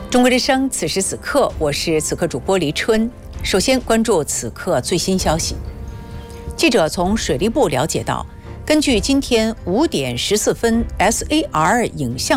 中国之声，此时此刻，我是此刻主播黎春。首先关注此刻最新消息。记者从水利部了解到，根据今天5点14分 SAR 影像